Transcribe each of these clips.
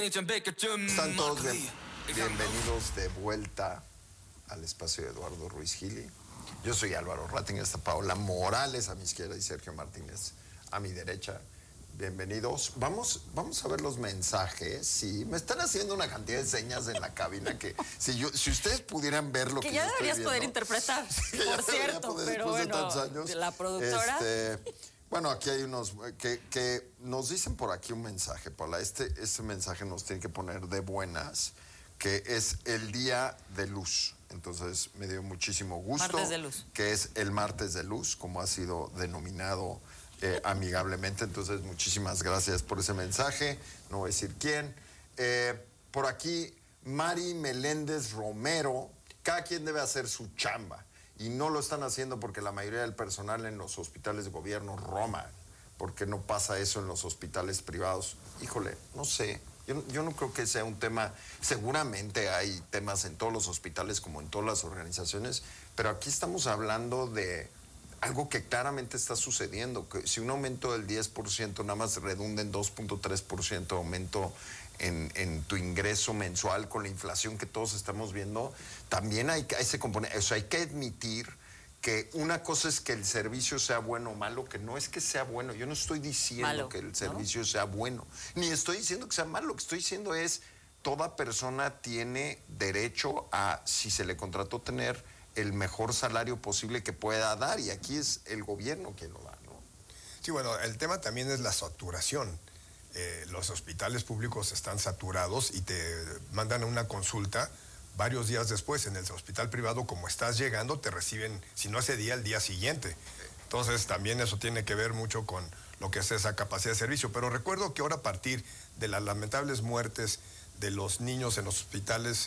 Están todos bienvenidos de vuelta al espacio de Eduardo Ruiz Gili. Yo soy Álvaro Rattinger, está Paola Morales a mi izquierda y Sergio Martínez a mi derecha. Bienvenidos. Vamos a ver los mensajes. Sí, me están haciendo una cantidad de señas en la cabina que si ustedes pudieran ver lo que ya yo deberías estoy poder viendo, interpretar, sí, por cierto, pero bueno, la productora. Bueno, aquí hay unos que nos dicen por aquí un mensaje, Paula. Este mensaje nos tiene que poner de buenas, que es el día de luz. Entonces me dio muchísimo gusto. Martes de luz. Que es el martes de luz, como ha sido denominado amigablemente. Entonces, muchísimas gracias por ese mensaje. No voy a decir quién. Por aquí, Mari Meléndez Romero. Cada quien debe hacer su chamba. Y no lo están haciendo porque la mayoría del personal en los hospitales de gobierno roman. Porque no pasa eso en los hospitales privados. Híjole, no sé. Yo no creo que sea un tema. Seguramente hay temas en todos los hospitales como en todas las organizaciones. Pero aquí estamos hablando de algo que claramente está sucediendo, que si un aumento del 10% nada más redunda en 2.3% aumento en tu ingreso mensual con la inflación que todos estamos viendo, también hay ese componente. O sea, hay que admitir que una cosa es que el servicio sea bueno o malo, que no es que sea bueno. Yo no estoy diciendo malo, que el servicio sea bueno, ni estoy diciendo que sea malo. Lo que estoy diciendo es toda persona tiene derecho a, si se le contrató, tener el mejor salario posible que pueda dar, y aquí es el gobierno quien lo da, ¿no? Sí, bueno, el tema también es la saturación. Los hospitales públicos están saturados y te mandan a una consulta varios días después. En el hospital privado, como estás llegando, te reciben, si no ese día, el día siguiente. Entonces también eso tiene que ver mucho con lo que es esa capacidad de servicio. Pero recuerdo que ahora, a partir de las lamentables muertes de los niños en los hospitales,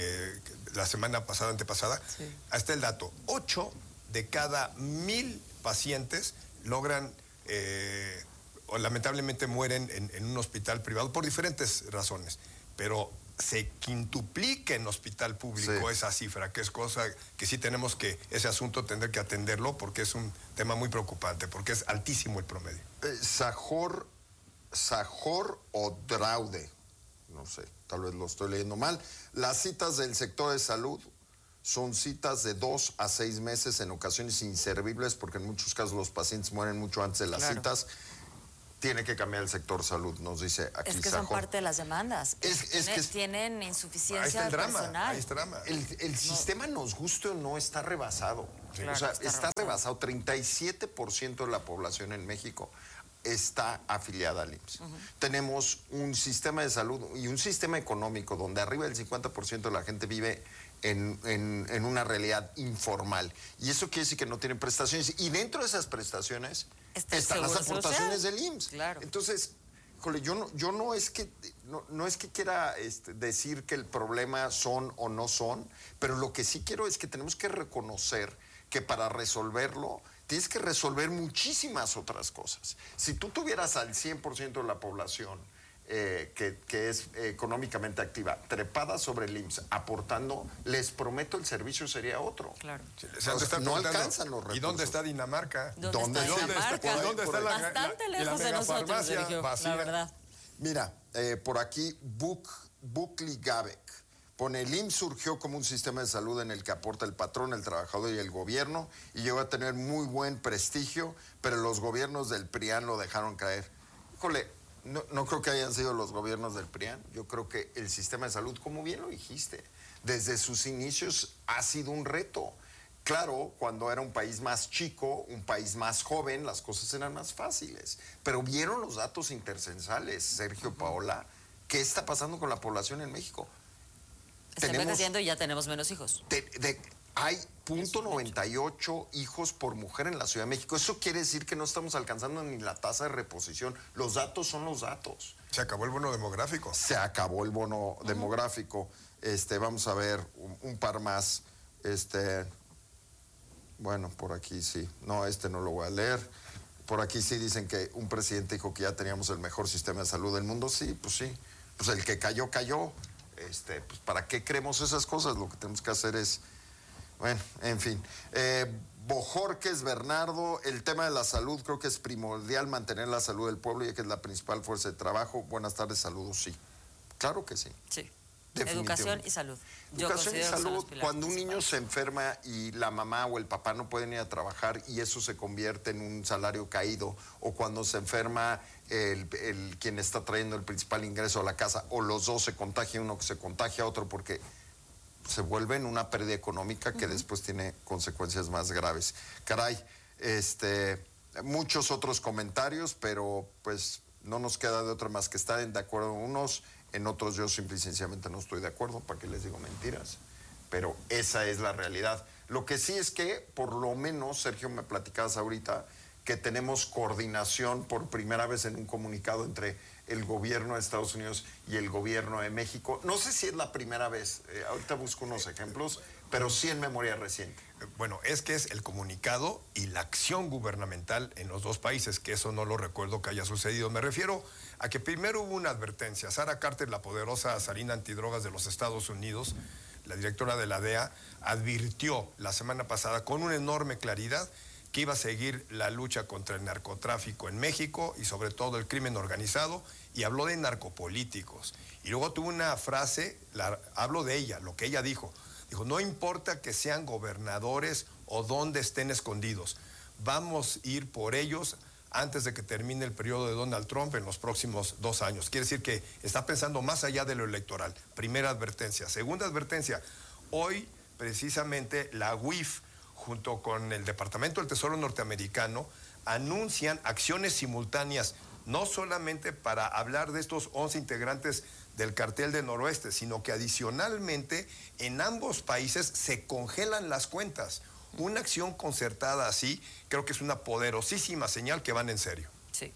la semana pasada, antepasada, sí, hasta el dato, 8 de cada 1000 pacientes logran o lamentablemente mueren en un hospital privado por diferentes razones, pero se quintuplica en hospital público, sí, esa cifra, que es cosa que sí tenemos que, ese asunto tener que atenderlo, porque es un tema muy preocupante, porque es altísimo el promedio. Sajor o Draude, no sé, tal vez lo estoy leyendo mal. Las citas del sector de salud son citas de 2 a 6 meses, en ocasiones inservibles, porque en muchos casos los pacientes mueren mucho antes de las citas. Tiene que cambiar el sector salud, nos dice aquí. Es que son parte de las demandas. Tienen insuficiencia personal. Ahí está el drama. El sistema, nos guste o no, está rebasado. Sí. Claro, o sea, está rebasado. 37% de la población en México está afiliada al IMSS. Tenemos un sistema de salud y un sistema económico donde arriba del 50% de la gente vive en una realidad informal. Y eso quiere decir que no tienen prestaciones. Y dentro de esas prestaciones están las aportaciones del IMSS. Claro. Entonces, híjole, yo no es que quiera decir que el problema son o no son, pero lo que sí quiero es que tenemos que reconocer que para resolverlo tienes que resolver muchísimas otras cosas. Si tú tuvieras al 100% de la población que es económicamente activa, trepada sobre el IMSS, aportando, les prometo, el servicio sería otro. Claro. No alcanzan los recursos. ¿Y dónde está Dinamarca? ¿Dónde está Dinamarca? ¿Dónde está bastante lejos de nosotros, Sergio, la verdad. Mira, por aquí, Bukli Gabek pone: el IMSS surgió como un sistema de salud en el que aporta el patrón, el trabajador y el gobierno, y llegó a tener muy buen prestigio, pero los gobiernos del PRIAN lo dejaron caer. Híjole, no creo que hayan sido los gobiernos del PRIAN. Yo creo que el sistema de salud, como bien lo dijiste, desde sus inicios ha sido un reto. Claro, cuando era un país más chico, un país más joven, las cosas eran más fáciles. Pero vieron los datos intercensales, Sergio, Paola. ¿Qué está pasando con la población en México? Está envejeciendo y ya tenemos menos hijos. Hay 0.98 hijos por mujer en la Ciudad de México. Eso quiere decir que no estamos alcanzando ni la tasa de reposición. Los datos son los datos. Se acabó el bono demográfico. Se acabó el bono demográfico. Vamos a ver un par más. Bueno, por aquí sí. No, no lo voy a leer. Por aquí sí dicen que un presidente dijo que ya teníamos el mejor sistema de salud del mundo. Sí, pues sí. Pues el que cayó, cayó. Pues ¿para qué creemos esas cosas? Lo que tenemos que hacer es... Bueno, en fin. Bojorques Bernardo, el tema de la salud, creo que es primordial mantener la salud del pueblo, ya que es la principal fuerza de trabajo. Buenas tardes, saludos, sí. Claro que sí. Sí. Educación y salud. Educación y salud, cuando un niño se enferma y la mamá o el papá no pueden ir a trabajar y eso se convierte en un salario caído, o cuando se enferma quien está trayendo el principal ingreso a la casa, o los dos se contagia uno, que se contagia otro, porque se vuelve en una pérdida económica que después tiene consecuencias más graves. Caray, muchos otros comentarios, pero pues no nos queda de otra más que estar de acuerdo en unos. En otros yo simple y sencillamente no estoy de acuerdo, ¿para qué les digo mentiras? Pero esa es la realidad. Lo que sí es que, por lo menos, Sergio, me platicabas ahorita que tenemos coordinación por primera vez en un comunicado entre el gobierno de Estados Unidos y el gobierno de México. No sé si es la primera vez, ahorita busco unos ejemplos, pero sí en memoria reciente. Bueno, es que es el comunicado y la acción gubernamental en los dos países, que eso no lo recuerdo que haya sucedido. Me refiero a que primero hubo una advertencia. Sara Carter, la poderosa zarina antidrogas de los Estados Unidos, la directora de la DEA, advirtió la semana pasada con una enorme claridad que iba a seguir la lucha contra el narcotráfico en México y sobre todo el crimen organizado, y habló de narcopolíticos. Y luego tuvo una frase, hablo de ella, lo que ella dijo. Dijo, no importa que sean gobernadores o donde estén escondidos, vamos a ir por ellos antes de que termine el periodo de Donald Trump en los próximos 2 años. Quiere decir que está pensando más allá de lo electoral. Primera advertencia. Segunda advertencia, hoy precisamente la UIF, junto con el Departamento del Tesoro norteamericano, anuncian acciones simultáneas, no solamente para hablar de estos 11 integrantes del cartel del Noroeste, sino que adicionalmente en ambos países se congelan las cuentas. Una acción concertada así, creo que es una poderosísima señal que van en serio. Sí.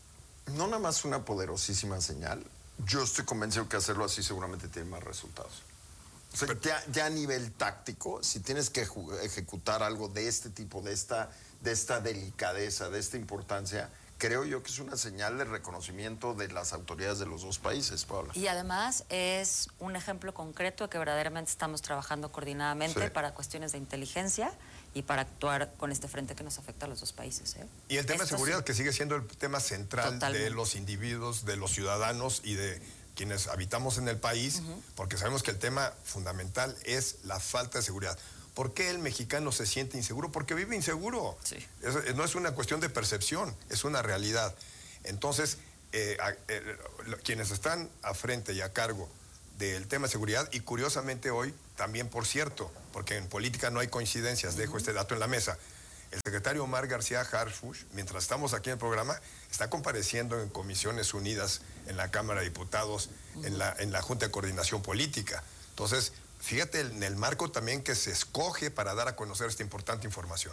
No nada más una poderosísima señal, yo estoy convencido que hacerlo así seguramente tiene más resultados. O sea, ya a nivel táctico, si tienes que ejecutar algo de este tipo, de esta delicadeza, de esta importancia, creo yo que es una señal de reconocimiento de las autoridades de los dos países, Paula. Y además es un ejemplo concreto de que verdaderamente estamos trabajando coordinadamente para cuestiones de inteligencia y para actuar con este frente que nos afecta a los dos países. Y el tema de seguridad, que sigue siendo el tema central de los individuos, de los ciudadanos y de quienes habitamos en el país, porque sabemos que el tema fundamental es la falta de seguridad. ¿Por qué el mexicano se siente inseguro? Porque vive inseguro. Sí. No es una cuestión de percepción, es una realidad. Entonces, quienes están a frente y a cargo del tema de seguridad, y curiosamente hoy, también por cierto, porque en política no hay coincidencias, dejo este dato en la mesa, el secretario Omar García Harfuch, mientras estamos aquí en el programa, está compareciendo en Comisiones Unidas en la Cámara de Diputados, en la Junta de Coordinación Política. Entonces, fíjate en el marco también que se escoge para dar a conocer esta importante información.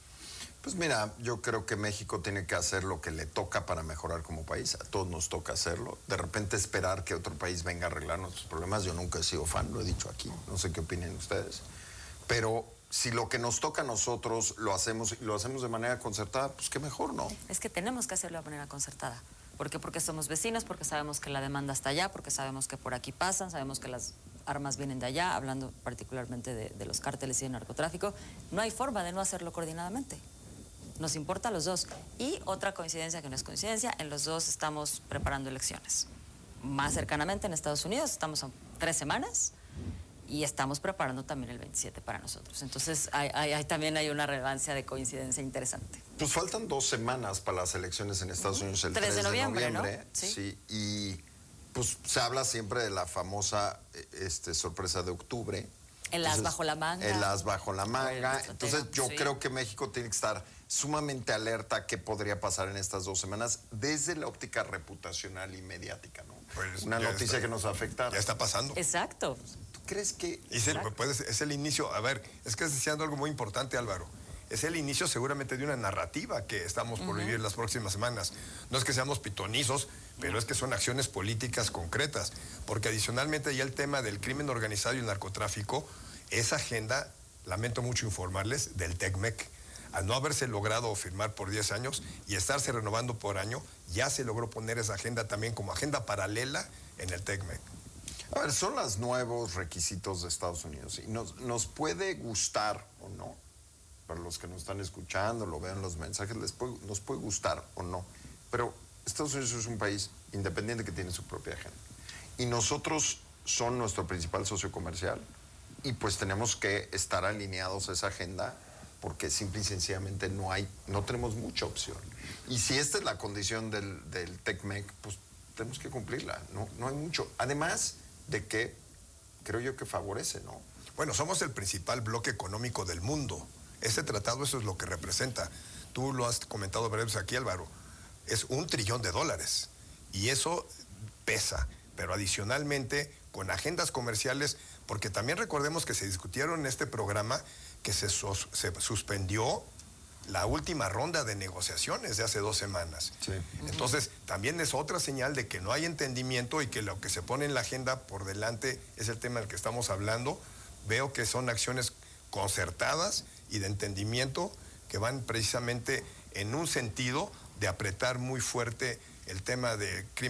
Pues mira, yo creo que México tiene que hacer lo que le toca para mejorar como país. A todos nos toca hacerlo. De repente esperar que otro país venga a arreglar nuestros problemas, yo nunca he sido fan, lo he dicho aquí. No sé qué opinen ustedes. Pero si lo que nos toca a nosotros lo hacemos de manera concertada, pues qué mejor, ¿no? Es que tenemos que hacerlo de manera concertada. ¿Por qué? Porque somos vecinos, porque sabemos que la demanda está allá, porque sabemos que por aquí pasan, sabemos que las armas vienen de allá, hablando particularmente de los cárteles y del narcotráfico. No hay forma de no hacerlo coordinadamente. Nos importa a los dos. Y otra coincidencia que no es coincidencia, en los dos estamos preparando elecciones. Más cercanamente en Estados Unidos, estamos a 3 semanas y estamos preparando también el 27 para nosotros. Entonces, también hay una relevancia de coincidencia interesante. Pues faltan 2 semanas para las elecciones en Estados Unidos, el 3 de noviembre, ¿no? Sí, y pues se habla siempre de la famosa sorpresa de octubre. El as bajo la manga. El as bajo la manga. Entonces yo creo que México tiene que estar sumamente alerta a qué podría pasar en estas 2 semanas desde la óptica reputacional y mediática, ¿no? Pues una noticia que nos afecta. Ya está pasando. Exacto. ¿Tú crees que...? Es el inicio, a ver, es que estás diciendo algo muy importante, Álvaro. Es el inicio seguramente de una narrativa que estamos por vivir las próximas semanas. No es que seamos pitonizos, pero es que son acciones políticas concretas. Porque adicionalmente ya el tema del crimen organizado y el narcotráfico, esa agenda, lamento mucho informarles, del TECMEC, al no haberse logrado firmar por 10 años y estarse renovando por año, ya se logró poner esa agenda también como agenda paralela en el TECMEC. A ver, son los nuevos requisitos de Estados Unidos. Y nos puede gustar o no. Para los que nos están escuchando, lo vean los mensajes, nos puede gustar o no. Pero Estados Unidos es un país independiente que tiene su propia agenda. y nosotros son nuestro principal socio comercial y pues tenemos que estar alineados a esa agenda porque simple y sencillamente no tenemos mucha opción. Y si esta es la condición del TECMEC, pues tenemos que cumplirla, no hay mucho. Además de que creo yo que favorece, ¿no? Bueno, somos el principal bloque económico del mundo. Este tratado, eso es lo que representa. Tú lo has comentado varias veces aquí, Álvaro. Es $1 trillón. Y eso pesa. Pero adicionalmente, con agendas comerciales, porque también recordemos que se discutieron en este programa que se suspendió la última ronda de negociaciones de hace 2 semanas. Sí. Entonces, también es otra señal de que no hay entendimiento y que lo que se pone en la agenda por delante es el tema del que estamos hablando. Veo que son acciones concertadas y de entendimiento que van precisamente en un sentido de apretar muy fuerte el tema de crimen